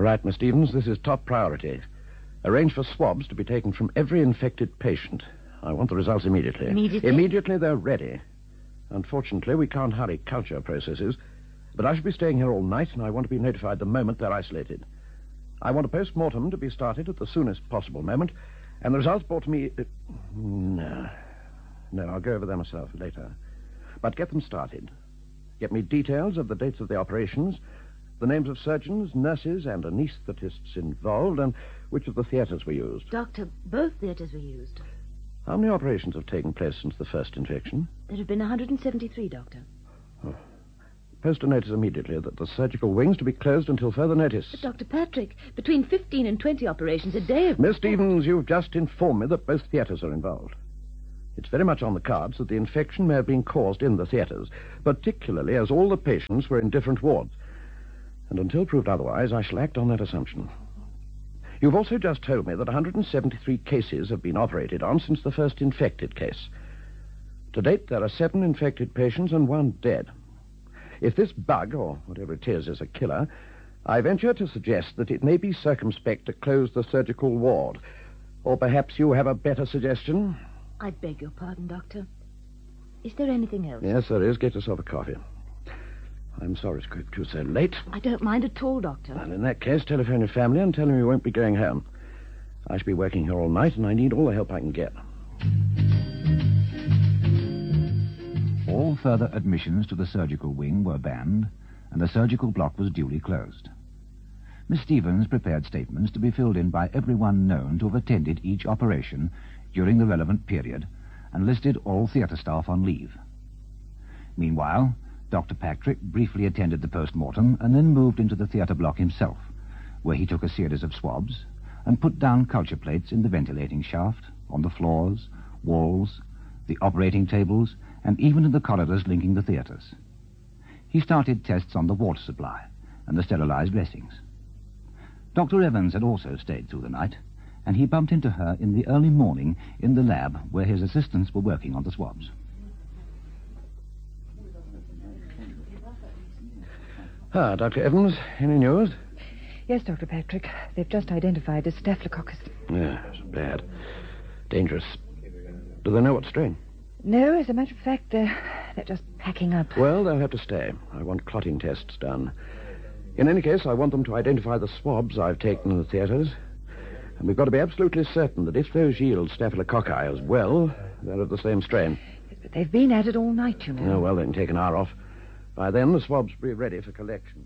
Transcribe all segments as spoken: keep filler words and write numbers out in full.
Right, Miss Stevens, this is top priority. Arrange for swabs to be taken from every infected patient. I want the results immediately. Immediately? Immediately they're ready. Unfortunately, we can't hurry culture processes, but I shall be staying here all night, and I want to be notified the moment they're isolated. I want a post-mortem to be started at the soonest possible moment, and the results brought to me... Uh, no. No, I'll go over them myself later. But get them started. Get me details of the dates of the operations, the names of surgeons, nurses, and anaesthetists involved, and which of the theatres were used. Doctor, both theatres were used. How many operations have taken place since the first infection? There have been one hundred seventy-three, Doctor. Oh. Post a notice immediately that the surgical wing's to be closed until further notice. But, Doctor Patrick, between fifteen and twenty operations a day have... Miss Stevens, you've just informed me that both theatres are involved. It's very much on the cards that the infection may have been caused in the theatres, particularly as all the patients were in different wards. And until proved otherwise, I shall act on that assumption. You've also just told me that one hundred seventy-three cases have been operated on since the first infected case. To date, there are seven infected patients and one dead. If this bug, or whatever it is, is a killer, I venture to suggest that it may be circumspect to close the surgical ward. Or perhaps you have a better suggestion? I beg your pardon, Doctor. Is there anything else? Yes, there is. Get yourself a coffee. I'm sorry to keep you so late. I don't mind at all, Doctor. Well, in that case, telephone your family and tell them you won't be going home. I shall be working here all night, and I need all the help I can get. All further admissions to the surgical wing were banned, and the surgical block was duly closed. Miss Stevens prepared statements to be filled in by everyone known to have attended each operation during the relevant period, and listed all theatre staff on leave. Meanwhile, Doctor Patrick briefly attended the post-mortem and then moved into the theatre block himself, where he took a series of swabs and put down culture plates in the ventilating shaft, on the floors, walls, the operating tables, and even in the corridors linking the theatres. He started tests on the water supply and the sterilized dressings. Doctor Evans had also stayed through the night, and he bumped into her in the early morning in the lab where his assistants were working on the swabs. Ah, Doctor Evans, any news? Yes, Doctor Patrick. They've just identified a staphylococcus. Yeah, it's bad. Dangerous. Do they know what strain? No, as a matter of fact, they're, they're just packing up. Well, they'll have to stay. I want clotting tests done. In any case, I want them to identify the swabs I've taken in the theatres. And we've got to be absolutely certain that if those yield staphylococci as well, they're of the same strain. But they've been at it all night, you know. Oh, well, they can take an hour off. By then, the swabs will be ready for collection.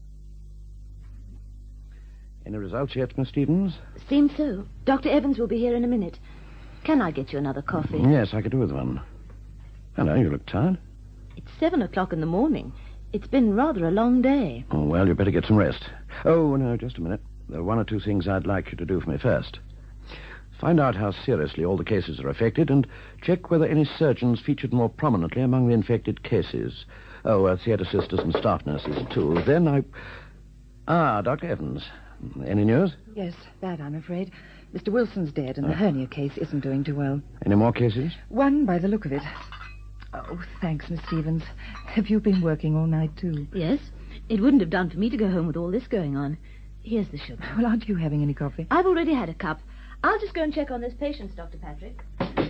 Any results yet, Miss Stevens? Seems so. Doctor Evans will be here in a minute. Can I get you another coffee? Yes, I could do with one. Hello, you look tired. It's seven o'clock in the morning. It's been rather a long day. Oh, well, you'd better get some rest. Oh, no, just a minute. There are one or two things I'd like you to do for me first. Find out how seriously all the cases are affected and check whether any surgeons featured more prominently among the infected cases. Oh, uh, theatre sisters and staff nurses, too. Then I... Ah, Doctor Evans. Any news? Yes, bad, I'm afraid. Mister Wilson's dead, and the hernia case isn't doing too well. Any more cases? One, by the look of it. Oh, thanks, Miss Stevens. Have you been working all night, too? Yes. It wouldn't have done for me to go home with all this going on. Here's the sugar. Well, aren't you having any coffee? I've already had a cup. I'll just go and check on those patients, Doctor Patrick.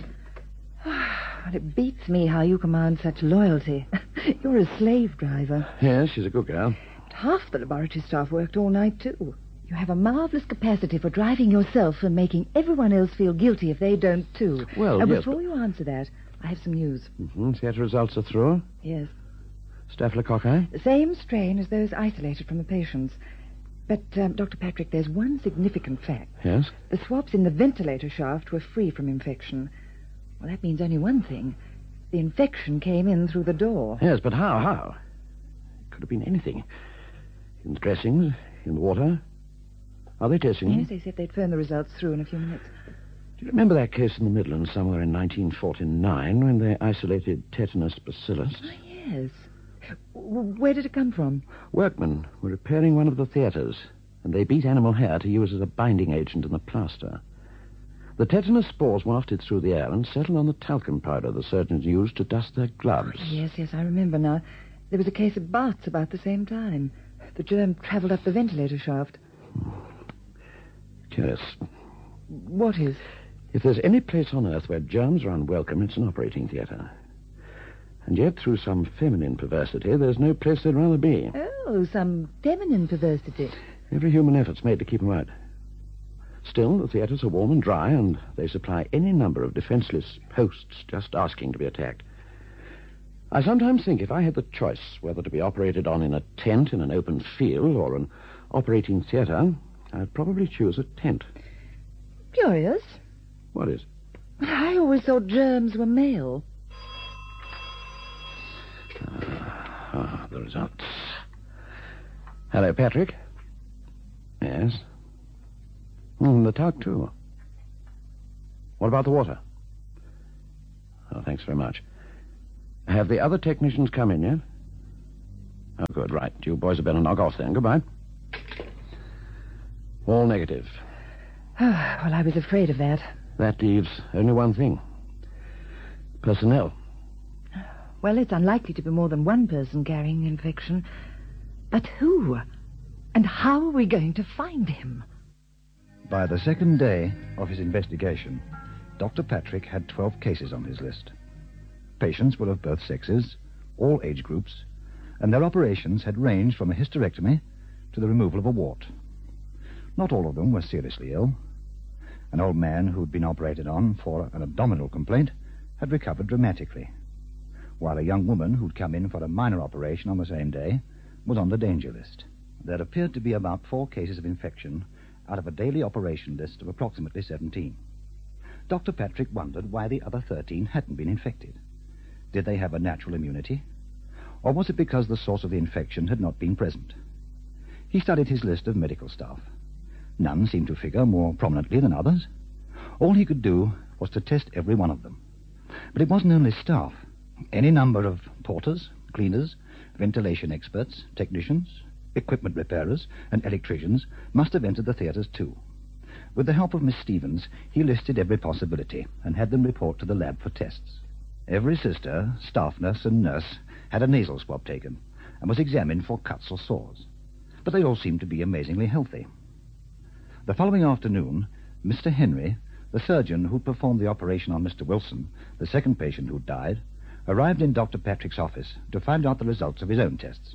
Well, it beats me how you command such loyalty. You're a slave driver. Yes, she's a good girl. Half the laboratory staff worked all night, too. You have a marvelous capacity for driving yourself and making everyone else feel guilty if they don't, too. Well, now, yes, before but... you answer that, I have some news. Mm-hmm. Theatre results are through? Yes. Staphylococci? The same strain as those isolated from the patients. But, um, Doctor Patrick, there's one significant fact. Yes? The swabs in the ventilator shaft were free from infection. Well, that means only one thing. The infection came in through the door. Yes, but how, how? It could have been anything. In the dressings, in the water. Are they testing them? Yes, they said they'd phone the results through in a few minutes. Do you remember that case in the Midlands somewhere in nineteen forty-nine when they isolated tetanus bacillus? Oh, yes. W- where did it come from? Workmen were repairing one of the theatres, and they beat animal hair to use as a binding agent in the plaster. The tetanus spores wafted through the air and settled on the talcum powder the surgeons used to dust their gloves. Oh, yes, yes, I remember now. There was a case of Bart's about the same time. The germ travelled up the ventilator shaft. Curious. What is? If there's any place on Earth where germs are unwelcome, it's an operating theatre. And yet, through some feminine perversity, there's no place they'd rather be. Oh, some feminine perversity. Every human effort's made to keep them out. Still, the theatres are warm and dry, and they supply any number of defenseless hosts just asking to be attacked. I sometimes think if I had the choice whether to be operated on in a tent in an open field or an operating theatre, I'd probably choose a tent. Curious. What is? I always thought germs were male. Ah, the results. Hello, Patrick. Yes. Mm, the talc, too. What about the water? Oh, thanks very much. Have the other technicians come in yet? Oh, good, right. You boys had better knock off then. Goodbye. All negative. Well, I was afraid of that. That leaves only one thing. Personnel. Well, it's unlikely to be more than one person carrying the infection. But who? And how are we going to find him? By the second day of his investigation, Doctor Patrick had twelve cases on his list. Patients were of both sexes, all age groups, and their operations had ranged from a hysterectomy to the removal of a wart. Not all of them were seriously ill. An old man who'd been operated on for an abdominal complaint had recovered dramatically, while a young woman who'd come in for a minor operation on the same day was on the danger list. There appeared to be about four cases of infection out of a daily operation list of approximately seventeen. Doctor Patrick wondered why the other thirteen hadn't been infected. Did they have a natural immunity? Or was it because the source of the infection had not been present? He studied his list of medical staff. None seemed to figure more prominently than others. All he could do was to test every one of them. But it wasn't only staff. Any number of porters, cleaners, ventilation experts, technicians, equipment repairers, and electricians must have entered the theatres too. With the help of Miss Stevens, he listed every possibility and had them report to the lab for tests. Every sister, staff nurse, and nurse had a nasal swab taken and was examined for cuts or sores. But they all seemed to be amazingly healthy. The following afternoon, Mister Henry, the surgeon who performed the operation on Mister Wilson, the second patient who died, arrived in Doctor Patrick's office to find out the results of his own tests.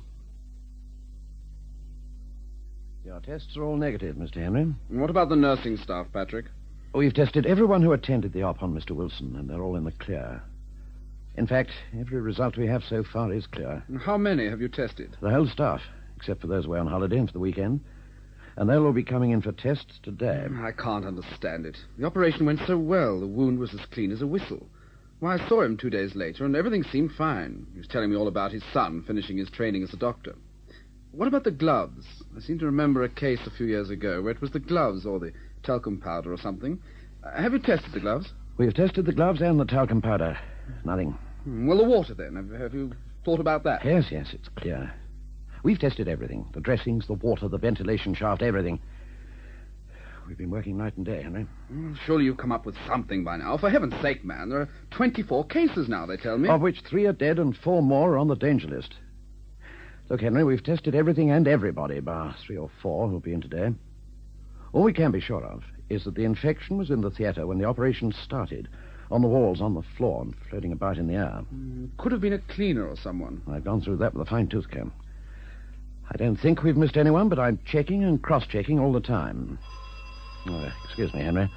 Your tests are all negative, Mister Henry. And what about the nursing staff, Patrick? We've tested everyone who attended the op on Mister Wilson, and they're all in the clear. In fact, every result we have so far is clear. And how many have you tested? The whole staff, except for those away on holiday and for the weekend. And they'll all be coming in for tests today. I can't understand it. The operation went so well. The wound was as clean as a whistle. Why, I saw him two days later, and everything seemed fine. He was telling me all about his son finishing his training as a doctor. What about the gloves? I seem to remember a case a few years ago where it was the gloves or the talcum powder or something. Uh, have you tested the gloves? We've tested the gloves and the talcum powder. Nothing. Hmm, well, the water, then. Have, have you thought about that? Yes, yes, it's clear. We've tested everything. The dressings, the water, the ventilation shaft, everything. We've been working night and day, Henry. Well, surely you've come up with something by now. For heaven's sake, man, there are twenty-four cases now, they tell me. Of which three are dead and four more are on the danger list. Look, Henry, we've tested everything and everybody, bar three or four who'll be in today. All we can be sure of is that the infection was in the theatre when the operation started, on the walls, on the floor, and floating about in the air. Mm, could have been a cleaner or someone. I've gone through that with a fine-tooth comb. I don't think we've missed anyone, but I'm checking and cross-checking all the time. Oh, excuse me, Henry.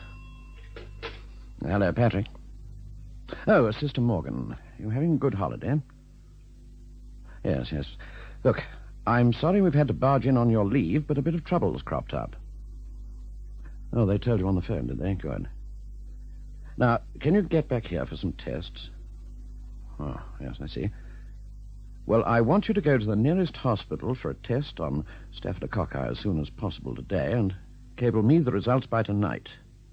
Hello, Patrick. Oh, Sister Morgan. You having a good holiday? Yes, yes. Look, I'm sorry we've had to barge in on your leave, but a bit of trouble's cropped up. Oh, they told you on the phone, did they? Good. Now, can you get back here for some tests? Oh, yes, I see. Well, I want you to go to the nearest hospital for a test on Staphylococci as soon as possible today, and cable me the results by tonight.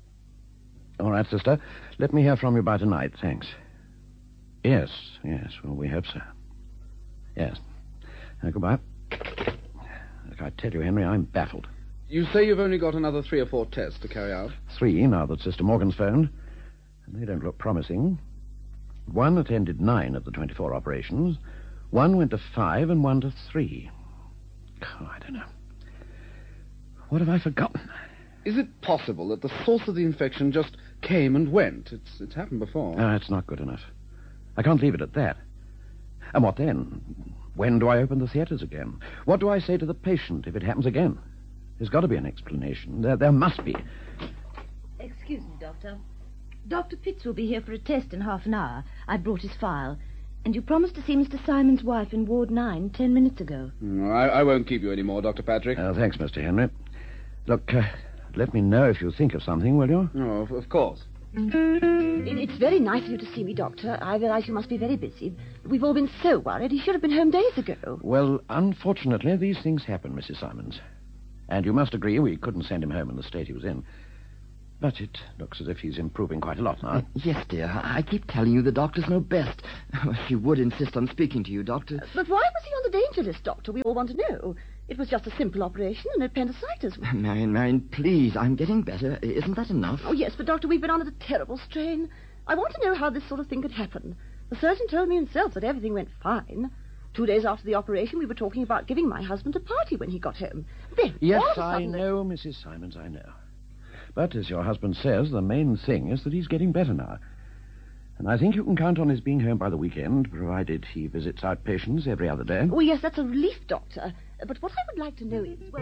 All right, sister. Let me hear from you by tonight, thanks. Yes, yes, well, we hope so. Yes. Uh, goodbye. Look, I tell you, Henry, I'm baffled. You say you've only got another three or four tests to carry out? Three, now that Sister Morgan's phoned. And they don't look promising. One attended nine of the twenty-four operations. One went to five and one to three. Oh, I don't know. What have I forgotten? Is it possible that the source of the infection just came and went? It's, it's happened before. No, it's not good enough. I can't leave it at that. And what then? When do I open the theatres again? What do I say to the patient if it happens again? There's got to be an explanation. There, there must be. Excuse me, Doctor. Doctor Pitts will be here for a test in half an hour. I brought his file. And you promised to see Mister Simon's wife in Ward nine ten minutes ago. No, I, I won't keep you any more, Doctor Patrick. Uh, thanks, Mister Henry. Look, uh, let me know if you think of something, will you? Oh, of, of course. It, it's very nice of you to see me, Doctor. I realize you must be very busy. We've all been so worried. He should have been home days ago. Well, unfortunately, these things happen, Missus Simons. And you must agree we couldn't send him home in the state he was in. But it looks as if he's improving quite a lot now. Uh, yes, dear. I keep telling you the doctors know best. She would insist on speaking to you, Doctor. But why was he on the danger list, Doctor? We all want to know. It was just a simple operation and appendicitis. Marion, Marion, please. I'm getting better. Isn't that enough? Oh, yes, but, Doctor, we've been under a terrible strain. I want to know how this sort of thing could happen. The surgeon told me himself that everything went fine. Two days after the operation, we were talking about giving my husband a party when he got home. Then, Yes, all of a I sudden... know, Missus Simons, I know. But as your husband says, the main thing is that he's getting better now. And I think you can count on his being home by the weekend, provided he visits outpatients every other day. Oh, yes, that's a relief, Doctor. But what I would like to know is, well...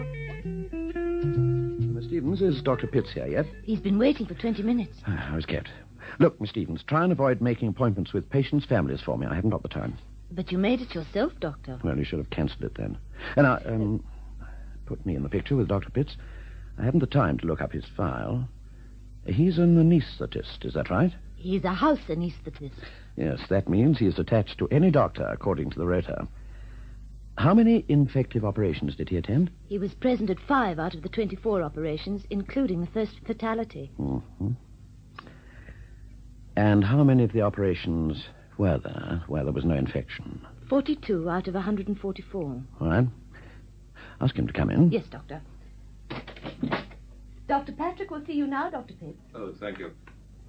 Miss Stevens, is Doctor Pitts here yet? He's been waiting for twenty minutes. Ah, I was kept. Look, Miss Stevens, try and avoid making appointments with patients' families for me. I haven't got the time. But you made it yourself, Doctor. Well, you should have cancelled it then. And now, um, put me in the picture with Doctor Pitts. I haven't the time to look up his file. He's an anaesthetist, is that right? He's a house anaesthetist. Yes, that means he's attached to any doctor, according to the rota. How many infective operations did he attend? He was present at five out of the twenty-four operations, including the first fatality. Mm-hmm. And how many of the operations were there where there was no infection? forty-two out of one hundred forty-four. All right. Ask him to come in. Yes, Doctor. Doctor Patrick will see you now, Doctor Pitts. Oh, thank you.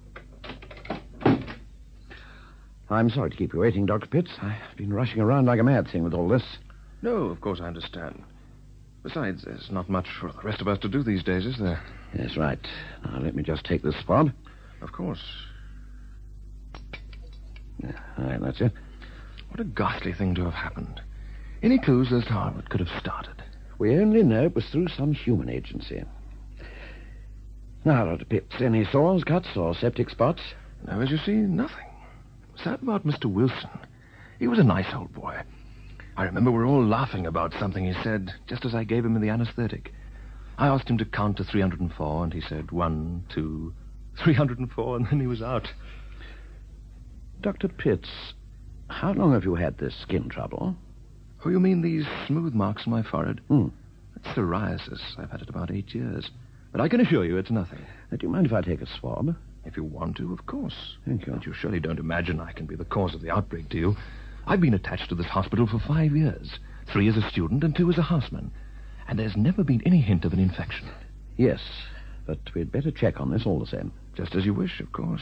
I'm sorry to keep you waiting, Doctor Pitts. I've been rushing around like a mad thing with all this. No, of course I understand. Besides, there's not much for the rest of us to do these days, is there? Yes, right. Now, let me just take this swab. Of course. Yeah, all right, that's it. What a ghastly thing to have happened. Any clues as to how it could have started? We only know it was through some human agency. Now, Doctor Pitts, any sores, cuts, or septic spots? No, as you see, nothing. Sad about Mister Wilson. He was a nice old boy. I remember we were all laughing about something he said just as I gave him the anesthetic. I asked him to count to three hundred four, and he said one, two, three hundred four, and then he was out. Doctor Pitts, how long have you had this skin trouble? Oh, you mean these smooth marks on my forehead? Hmm. It's psoriasis. I've had it about eight years. But I can assure you it's nothing. Uh, do you mind if I take a swab? If you want to, of course. Thank you. But you surely don't imagine I can be the cause of the outbreak, do you? I've been attached to this hospital for five years. Three as a student and two as a houseman. And there's never been any hint of an infection. Yes, but we'd better check on this all the same. Just as you wish, of course.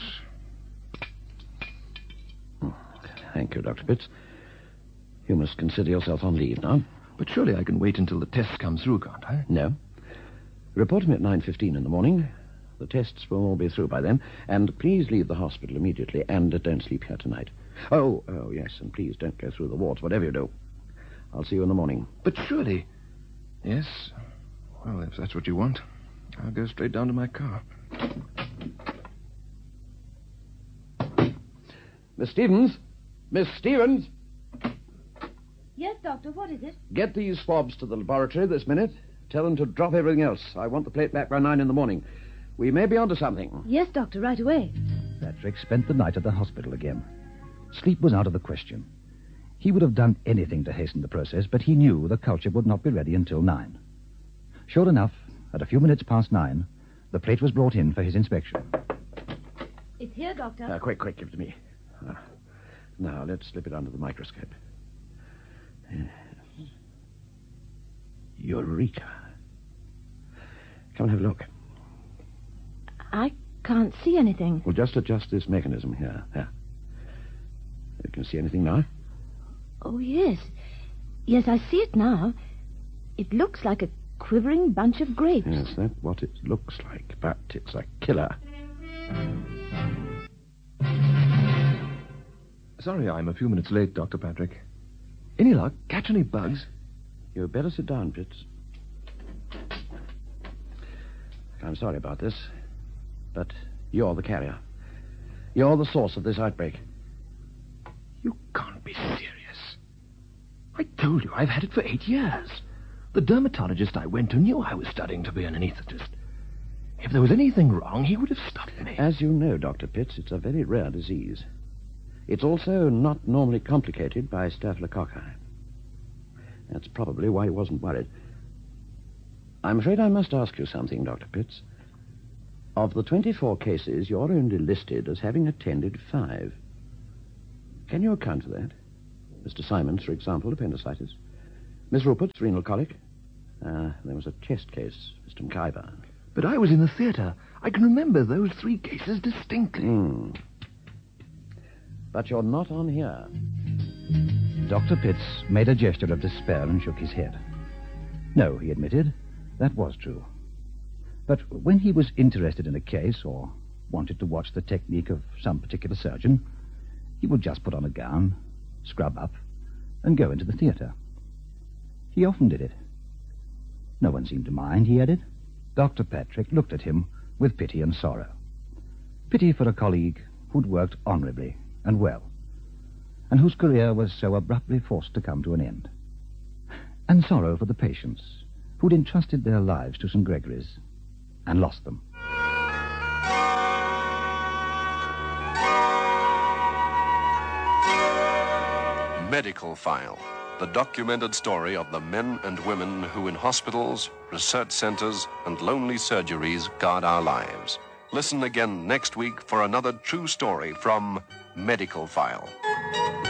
Thank you, Doctor Pitts. You must consider yourself on leave now. But surely I can wait until the tests come through, can't I? No. Report to me at nine fifteen in the morning. The tests will all be through by then. And please leave the hospital immediately, and uh, don't sleep here tonight. Oh, oh, yes, and please don't go through the wards, whatever you do. I'll see you in the morning. But surely... Yes. Well, if that's what you want, I'll go straight down to my car. Miss Stevens? Miss Stevens? Yes, Doctor, what is it? Get these swabs to the laboratory this minute. Tell them to drop everything else. I want the plate back by nine in the morning. We may be onto something. Yes, Doctor, right away. Patrick spent the night at the hospital again. Sleep was out of the question. He would have done anything to hasten the process, but he knew the culture would not be ready until nine. Sure enough, at a few minutes past nine, the plate was brought in for his inspection. It's here, Doctor. Uh, quick, quick, give it to me. Uh, now, let's slip it under the microscope. Uh, Eureka. Come and have a look. I can't see anything. Well, just adjust this mechanism here. There. You can see anything now? Oh, yes. Yes, I see it now. It looks like a quivering bunch of grapes. Yes, that's what it looks like, but it's a killer. Sorry I'm a few minutes late, Doctor Patrick. Any luck? Catch any bugs? You'd better sit down, Pitts. I'm sorry about this, but you're the carrier. You're the source of this outbreak. You can't be serious. I told you I've had it for eight years. The dermatologist I went to knew I was studying to be an anaesthetist. If there was anything wrong, he would have stopped me. As you know, Doctor Pitts, it's a very rare disease. It's also not normally complicated by staphylococci. That's probably why he wasn't worried. I'm afraid I must ask you something, Doctor Pitts. Of the twenty-four cases, you're only listed as having attended five. Can you account for that? Mister Simons, for example, appendicitis. Miss Rupert's renal colic. Uh, there was a chest case, Mister McIver. But I was in the theatre. I can remember those three cases distinctly. Mm. But you're not on here. Doctor Pitts made a gesture of despair and shook his head. No, he admitted, that was true. But when he was interested in a case or wanted to watch the technique of some particular surgeon, he would just put on a gown, scrub up, and go into the theatre. He often did it. No one seemed to mind, he added. Doctor Patrick looked at him with pity and sorrow. Pity for a colleague who'd worked honourably and well, and whose career was so abruptly forced to come to an end. And sorrow for the patients who'd entrusted their lives to Saint Gregory's and lost them. Medical File, the documented story of the men and women who in hospitals, research centers, and lonely surgeries guard our lives. Listen again next week for another true story from Medical File.